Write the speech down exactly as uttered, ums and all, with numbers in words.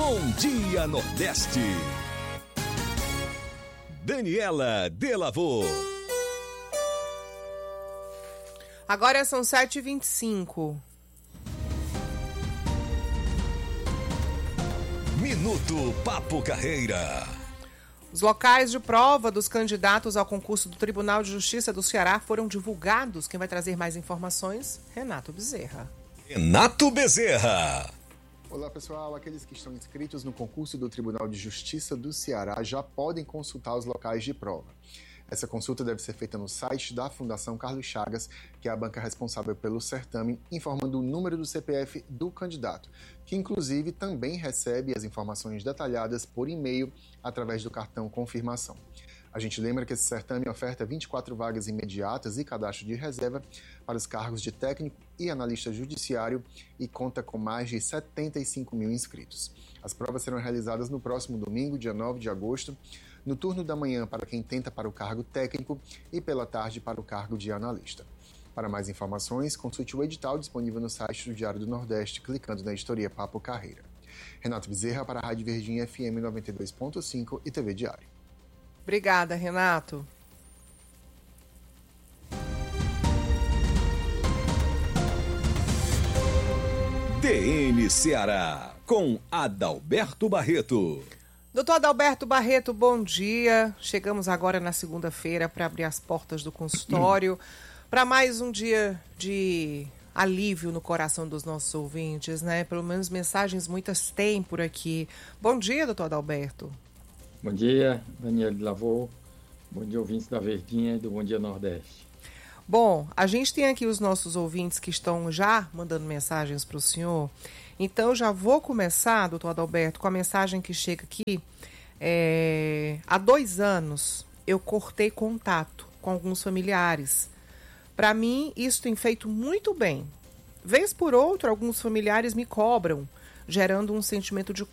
Bom Dia Nordeste. Daniela Delavô. Agora são sete e vinte e cinco. Minuto Papo Carreira. Os locais de prova dos candidatos ao concurso do Tribunal de Justiça do Ceará foram divulgados. Quem vai trazer mais informações? Renato Bezerra. Renato Bezerra. Olá pessoal, aqueles que estão inscritos no concurso do Tribunal de Justiça do Ceará já podem consultar os locais de prova. Essa consulta deve ser feita no site da Fundação Carlos Chagas, que é a banca responsável pelo certame, informando o número do C P F do candidato, que inclusive também recebe as informações detalhadas por e-mail através do cartão confirmação. A gente lembra que esse certame oferta vinte e quatro vagas imediatas e cadastro de reserva para os cargos de técnico e analista judiciário e conta com mais de setenta e cinco mil inscritos. As provas serão realizadas no próximo domingo, dia nove de agosto, no turno da manhã para quem tenta para o cargo técnico e pela tarde para o cargo de analista. Para mais informações, consulte o edital disponível no site do Diário do Nordeste, clicando na editoria Papo Carreira. Renato Bezerra para a Rádio Verdinha F M noventa e dois ponto cinco e T V Diário. Obrigada, Renato. D N Ceará, com Adalberto Barreto. Doutor Adalberto Barreto, bom dia. Chegamos agora na segunda-feira para abrir as portas do consultório para mais um dia de alívio no coração dos nossos ouvintes, né? Pelo menos mensagens muitas tem por aqui. Bom dia, doutor Adalberto. Bom dia, Daniela Delavô. Bom dia, ouvintes da Verdinha e do Bom Dia Nordeste. Bom, a gente tem aqui os nossos ouvintes que estão já mandando mensagens para o senhor. Então, já vou começar, doutor Adalberto, com a mensagem que chega aqui. É, há dois anos, eu cortei contato com alguns familiares. Para mim, isso tem feito muito bem. Vez por outra, alguns familiares me cobram, gerando um sentimento de